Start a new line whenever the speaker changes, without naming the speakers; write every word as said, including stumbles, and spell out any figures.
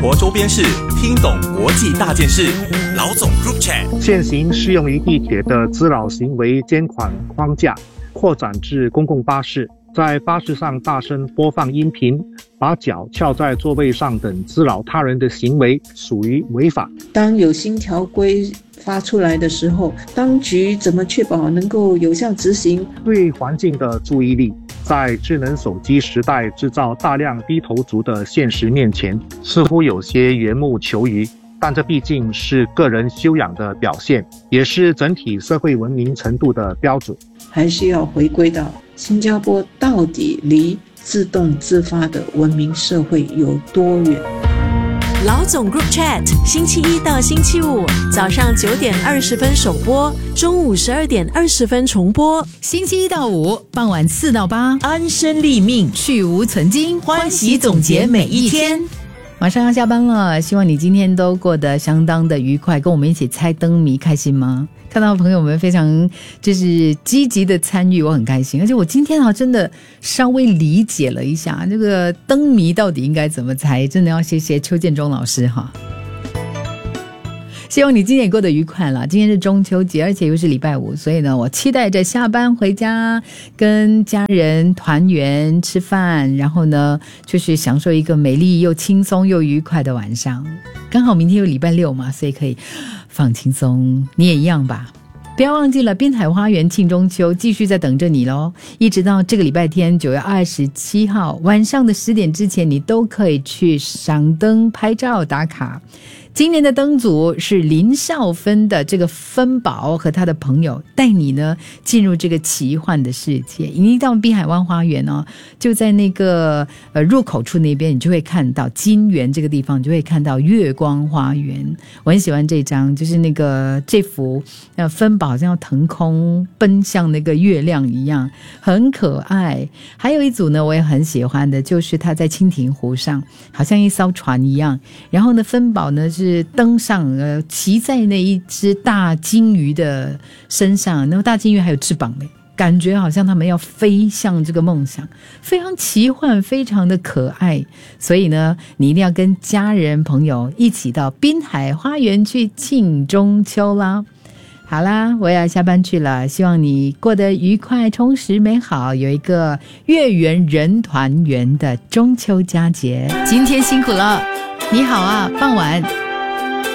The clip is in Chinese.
活周边事，听懂国际大件事。老总 Group Chat
现行适用于地铁的滋扰行为监管框架扩展至公共巴士，在巴士上大声播放音频、把脚翘在座位上等滋扰他人的行为属于违法。
当有新条规发出来的时候，当局怎么确保能够有效执行？
对环境的注意力，在智能手机时代制造大量低头族的现实面前，似乎有些缘木求鱼，但这毕竟是个人修养的表现，也是整体社会文明程度的标准。
还是要回归到新加坡到底离自动自发的文明社会有多远？
老总 Group Chat 星期一到星期五早上九点二十分首播，中午十二点二十分重播。
星期一到五傍晚四到八，
安身立命，
去无存菁，
欢喜总结每一天。
马上要下班了，希望你今天都过得相当的愉快，跟我们一起猜灯谜，开心吗？看到朋友们非常就是积极的参与，我很开心。而且我今天啊真的稍微理解了一下这个灯谜到底应该怎么猜，真的要谢谢邱建中老师哈。希望你今天也过得愉快了。今天是中秋节，而且又是礼拜五，所以呢，我期待着下班回家跟家人团圆吃饭，然后呢，就是享受一个美丽又轻松又愉快的晚上。刚好明天有礼拜六嘛，所以可以放轻松。你也一样吧？不要忘记了，滨海花园庆中秋继续在等着你咯，一直到这个礼拜天九月二十七号晚上的十点之前，你都可以去赏灯拍照打卡。今年的灯组是林少芬的这个芬宝和他的朋友带你呢进入这个奇幻的世界。你一到滨海湾花园哦，就在那个呃入口处那边，你就会看到金园这个地方，你就会看到月光花园。我很喜欢这张，就是那个这幅呃芬宝好像要腾空奔向那个月亮一样，很可爱。还有一组呢我也很喜欢的，就是它在蜻蜓湖上好像一艘船一样，然后呢芬宝呢是登上呃骑在那一只大金鱼的身上，然后大金鱼还有翅膀嘞，感觉好像他们要飞向这个梦想，非常奇幻，非常的可爱。所以呢你一定要跟家人朋友一起到滨海花园去庆中秋啦。好啦，我也要下班去了，希望你过得愉快充实美好，有一个月圆人团圆的中秋佳节。今天辛苦了，你好啊，傍晚